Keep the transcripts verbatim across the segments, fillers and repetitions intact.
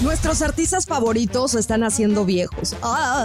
Nuestros artistas favoritos se están haciendo viejos. Ah,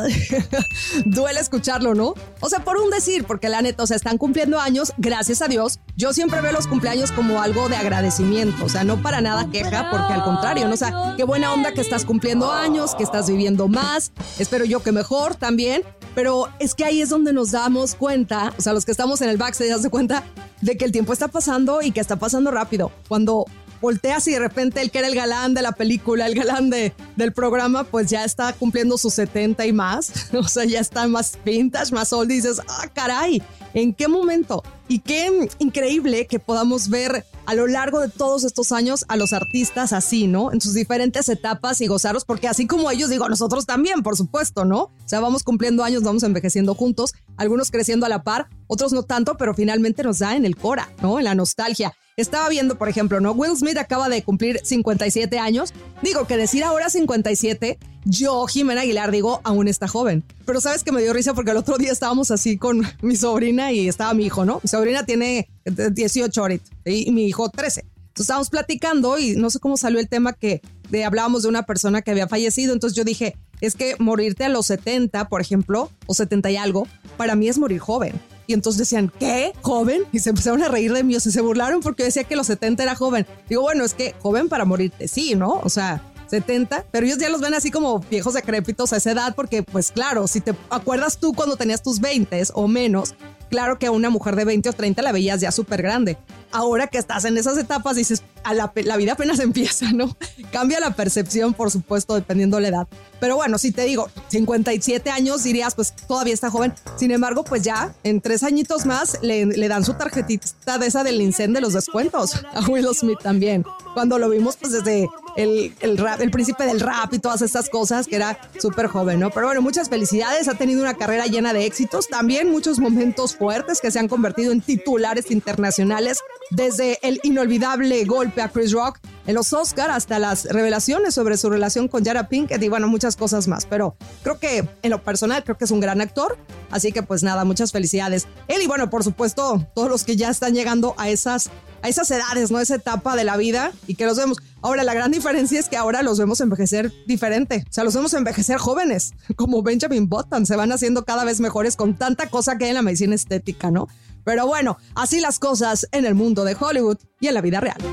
duele escucharlo, ¿no? O sea, por un decir, porque la neta, o sea, están cumpliendo años, gracias a Dios. Yo siempre veo los cumpleaños como algo de agradecimiento, o sea, no para nada queja, porque al contrario, ¿no? O sea, qué buena onda que estás cumpliendo años, que estás viviendo más, espero yo que mejor también, pero es que ahí es donde nos damos cuenta, o sea, los que estamos en el backstage, das de cuenta de que el tiempo está pasando y que está pasando rápido. Cuando volteas y de repente el que era el galán de la película, el galán de, del programa, pues ya está cumpliendo sus setenta y más. O sea, ya está más vintage, más old. Y dices, ah, caray, ¿en qué momento? Y qué increíble que podamos ver a lo largo de todos estos años a los artistas así, ¿no? En sus diferentes etapas y gozarlos, porque así como ellos, digo, nosotros también, por supuesto, ¿no? O sea, vamos cumpliendo años, vamos envejeciendo juntos, algunos creciendo a la par, otros no tanto, pero finalmente nos da en el cora, ¿no? En la nostalgia. Estaba viendo, por ejemplo, ¿no? Will Smith acaba de cumplir cincuenta y siete años. Digo, que decir ahora cincuenta y siete, yo, Jimena Aguilar, digo, aún está joven. Pero ¿sabes que me dio risa? Porque el otro día estábamos así con mi sobrina y estaba mi hijo, ¿no? Mi sobrina tiene dieciocho ahorita y mi hijo trece. Entonces estábamos platicando y no sé cómo salió el tema que de, hablábamos de una persona que había fallecido. Entonces yo dije, es que morirte a los setenta, por ejemplo, o setenta y algo, para mí es morir joven. Y entonces decían, ¿qué? ¿Joven? Y se empezaron a reír de mí, o sea, se burlaron porque yo decía que los setenta era joven. Digo, bueno, es que joven para morirte, sí, ¿no? O sea, setenta, pero ellos ya los ven así como viejos decrépitos a esa edad porque, pues claro, si te acuerdas tú cuando tenías tus veinte o menos, claro que a una mujer de veinte o treinta la veías ya súper grande. Ahora que estás en esas etapas dices, a la, la vida apenas empieza, ¿no? Cambia la percepción, por supuesto, dependiendo de la edad. Pero bueno, si te digo, cincuenta y siete años dirías, pues todavía está joven. Sin embargo, pues ya en tres añitos más le, le dan su tarjetita de esa del Incen de los descuentos a Will Smith también. Cuando lo vimos, pues desde el, el, rap, el príncipe del rap y todas estas cosas, que era súper joven, ¿no? Pero bueno, muchas felicidades. Ha tenido una carrera llena de éxitos. También muchos momentos fuertes que se han convertido en titulares internacionales. Desde el inolvidable golpe a Chris Rock en los Oscar hasta las revelaciones sobre su relación con Jada Pinkett y bueno, muchas cosas más. Pero creo que en lo personal creo que es un gran actor. Así que pues nada, muchas felicidades. Él y bueno, por supuesto, todos los que ya están llegando a esas, a esas edades, ¿no? Esa etapa de la vida y que los vemos. Ahora, la gran diferencia es que ahora los vemos envejecer diferente. O sea, los vemos envejecer jóvenes, como Benjamin Button. Se van haciendo cada vez mejores con tanta cosa que hay en la medicina estética, ¿no? Pero bueno, así las cosas en el mundo de Hollywood y en la vida real.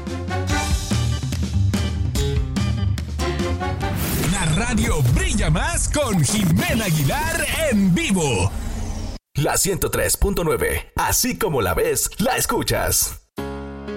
La radio brilla más con Jimena Aguilar en vivo. La ciento tres punto nueve, así como la ves, la escuchas.